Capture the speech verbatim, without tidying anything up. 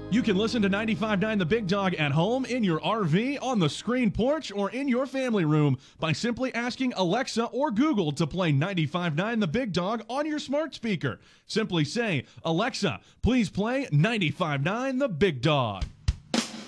You can listen to ninety-five point nine The Big Dog at home, in your R V, on the screen porch, or in your family room by simply asking Alexa or Google to play ninety-five point nine The Big Dog on your smart speaker. Simply say, Alexa, please play ninety-five point nine The Big Dog.